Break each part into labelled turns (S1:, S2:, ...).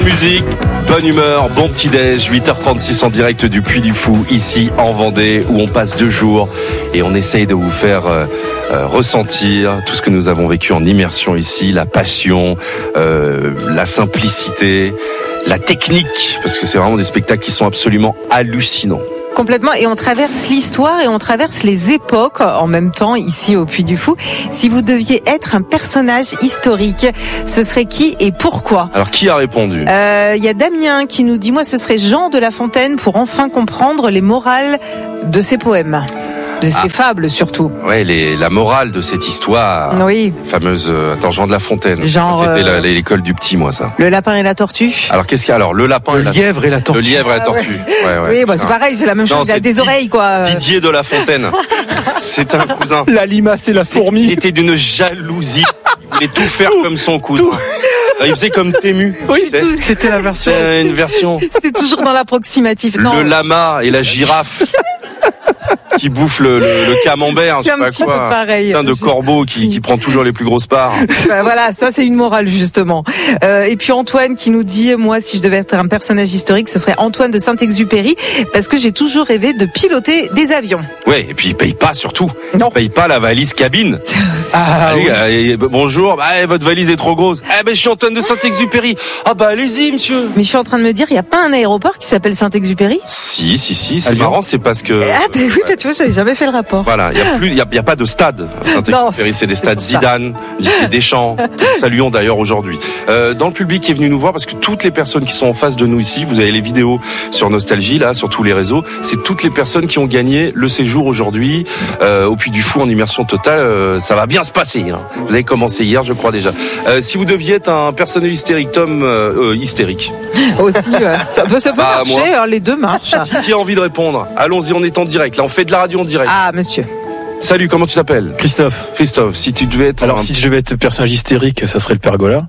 S1: Musique, bonne humeur, bon petit déj, 8h36 en direct du Puy du Fou, ici en Vendée, où on passe 2 jours et on essaye de vous faire ressentir tout ce que nous avons vécu en immersion ici, la passion, la simplicité, la technique, parce que c'est vraiment des spectacles qui sont absolument hallucinants.
S2: Complètement, et on traverse l'histoire et on traverse les époques en même temps ici au Puy du Fou. Si vous deviez être un personnage historique, ce serait qui et pourquoi ?
S1: Alors qui a répondu ?
S2: Il y a Damien qui nous dit, moi ce serait Jean de La Fontaine pour enfin comprendre les morales de ses poèmes. De ses fables surtout.
S1: Ouais, la morale de cette histoire.
S2: Oui.
S1: Fameuse. Jean de La Fontaine.
S2: Genre,
S1: c'était l'école du petit, moi, ça.
S2: Le lapin et la tortue.
S1: Alors qu'est-ce qu'il y a ? Alors le lapin,
S3: le lièvre et la tortue.
S1: Le lièvre et la tortue. Ouais.
S2: Oui, bah, c'est pareil, c'est la même chose. Il a des oreilles, quoi.
S1: Didier de La Fontaine. C'est un cousin.
S3: La limace et la fourmi.
S1: Il était d'une jalousie. Il voulait tout faire comme son cousin. Il faisait comme Tému.
S3: Oui, c'était la version.
S1: Une version.
S2: C'était toujours dans l'approximatif. Non.
S1: Le lama et la girafe. Qui bouffe le camembert, je sais pas
S2: quoi.
S1: quoi.
S2: Pareil.
S1: Plein de corbeaux qui prend toujours les plus grosses parts.
S2: Bah, voilà, ça c'est une morale justement. Et puis Antoine qui nous dit, moi si je devais être un personnage historique, ce serait Antoine de Saint-Exupéry, parce que j'ai toujours rêvé de piloter des avions.
S1: Ouais, et puis il paye pas surtout.
S2: Non.
S1: Il paye pas la valise cabine.
S3: Oui.
S1: Bonjour, votre valise est trop grosse. Je suis Antoine de Saint-Exupéry. Allez-y monsieur.
S2: Mais je suis en train de me dire, il y a pas un aéroport qui s'appelle Saint-Exupéry ?
S1: Si, c'est marrant, c'est parce que
S2: oui, tu vois, j'avais jamais fait le rapport.
S1: Voilà, il y a pas de stade Saint-Exupéry, c'est des stades Zidane, Deschamps. Saluons d'ailleurs aujourd'hui. Dans le public qui est venu nous voir, parce que toutes les personnes qui sont en face de nous ici, vous avez les vidéos sur Nostalgie là, sur tous les réseaux, c'est toutes les personnes qui ont gagné le séjour aujourd'hui au Puy du Fou en immersion totale. Ça va bien se passer. Hein. Vous avez commencé hier, je crois déjà. Si vous deviez être un personnage hystérique, Tom, hystérique.
S2: Aussi, ça peut marcher, hein, les deux marchent.
S1: Qui a envie de répondre ? Allons-y, on est en direct. Là, on fait de la radio en direct.
S2: Ah, monsieur.
S1: Salut, comment tu t'appelles ?
S3: Christophe,
S1: si tu devais être...
S3: si je devais être personnage hystérique, ça serait le Pergola.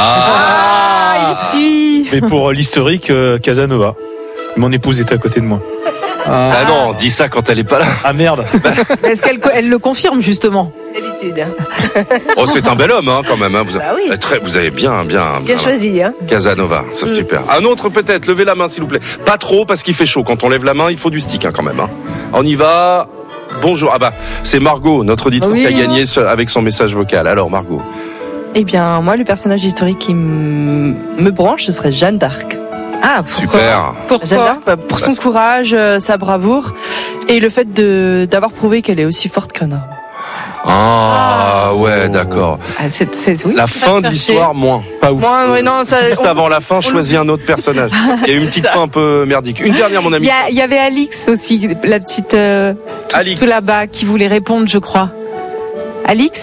S2: Il suit.
S3: Mais pour l'historique, Casanova. Mon épouse était à côté de moi.
S1: Non, dis ça quand elle est pas là.
S3: Ah merde.
S2: Est-ce qu'elle le confirme justement ?
S4: D'habitude.
S1: C'est un bel homme quand même.
S4: Oui.
S1: Vous avez bien
S4: choisi.
S1: Casanova, c'est super. Un autre peut-être, levez la main s'il vous plaît. Pas trop parce qu'il fait chaud. Quand on lève la main, il faut du stick quand même. On y va. Bonjour. C'est Margot, notre auditrice qui a gagné avec son message vocal. Alors Margot.
S5: Eh bien, moi, le personnage historique qui me branche, ce serait Jeanne d'Arc.
S2: Ah,
S1: super.
S2: Pourquoi ?
S5: Jeanne d'Arc, pour son courage, sa bravoure, et le fait d'avoir prouvé qu'elle est aussi forte qu'un homme.
S1: Ouais, d'accord.
S2: Oui,
S1: la fin de l'histoire, moins.
S3: Pas ouf.
S1: Juste avant la fin, choisis un autre personnage. Il y a eu une petite fin un peu merdique. Une dernière, mon ami.
S2: Il y avait Alix aussi, la petite
S1: Alix.
S2: tout là-bas, qui voulait répondre, je crois. Alix ?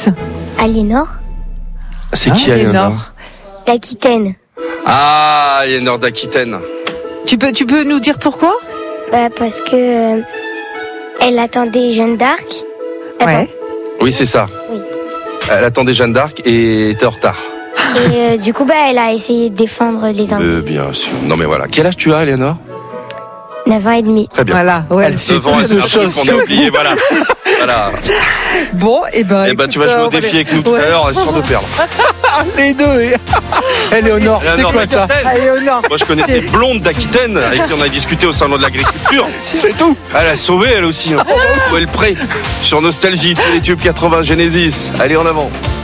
S6: Aliénor
S1: C'est qui Aliénor ?
S6: d'Aquitaine.
S1: Aliénor d'Aquitaine.
S2: Tu peux nous dire pourquoi ?
S6: Parce que elle attendait Jeanne d'Arc.
S2: Ouais.
S1: Oui, c'est ça.
S6: Oui.
S1: Elle attendait Jeanne d'Arc et était en retard.
S6: Et du coup, elle a essayé de défendre les Anglais.
S1: Bien sûr. Non mais voilà. Quel âge tu as, Aliénor ?
S6: 9 ans et demi.
S1: Très bien.
S2: Voilà, ouais.
S3: Elle sait
S1: Devant,
S3: plus
S1: c'est
S3: de
S1: un truc
S3: choses.
S1: qu'on a oublié, voilà.
S2: Bon, écoute,
S1: tu vas jouer au défi avec nous tout à l'heure, sûr de perdre.
S3: Les deux. Éléonore, c'est quoi ça ?
S2: Léonore.
S1: Moi, je connaissais Blonde d'Aquitaine, avec qui on a discuté au salon de l'agriculture.
S3: C'est tout.
S1: Elle a sauvé, elle aussi. Où est le prêt ? Sur Nostalgie, tous les tubes 80 Genesis. Allez, en avant.